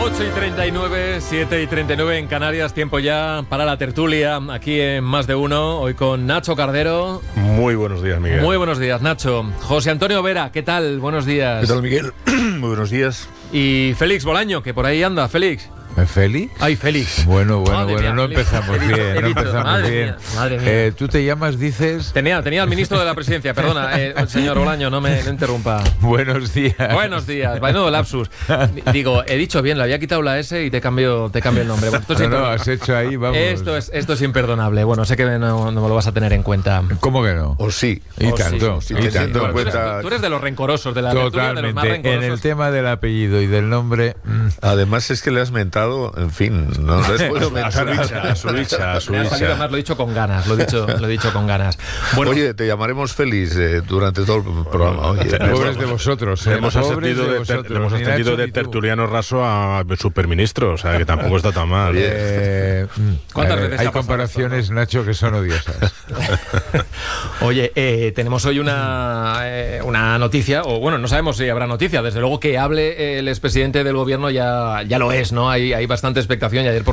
8:39, 7:39 en Canarias, tiempo ya para la tertulia aquí en Más de Uno, hoy con Nacho Cardero. Muy buenos días, Miguel. Muy buenos días, Nacho. José Antonio Vera, ¿qué tal? Buenos días. ¿Qué tal, Miguel? Muy buenos días. Y Félix Bolaño, que por ahí anda. Félix. ¿Félix? Ay, Félix. Bueno, Mía, no Félix. empezamos bien, no empezamos Madre bien. mía, madre mía. Tú te llamas, dices... Tenía al ministro de la Presidencia, perdona, señor Bolaño, no me interrumpa. Buenos días. Buenos días, bueno, lapsus. Digo, he dicho bien, le había quitado la S y te cambio el nombre. Bueno, esto es No, has hecho ahí, vamos. Esto es imperdonable. Bueno, sé que no me lo vas a tener en cuenta. ¿Cómo que no? O sí. Y tanto, sí, y sí, tanto. sí, en cuenta. Tú eres de los rencorosos, de la tertulia, de los más Totalmente. En rencorosos. el tema del apellido y del nombre... Además es que le has mentado, en fin, no les puedo mentar A su bicha. Me ha salido, además, lo he dicho con ganas, lo he dicho con ganas. Bueno, Oye, te llamaremos feliz durante todo el programa. Oye, Pobres de vosotros. Le hemos Pobres ascendido de de, vosotros, le hemos ni ascendido Nacho de ni tú. tertuliano raso a superministro, o sea que tampoco está tan mal. ¿Cuántas veces hay ha pasado comparaciones, esto, Nacho, que son odiosas. Oye, tenemos hoy una noticia, o bueno, no sabemos si habrá noticia. Desde luego que hable el expresidente del gobierno ya lo es, ¿no? Hay bastante expectación y ayer por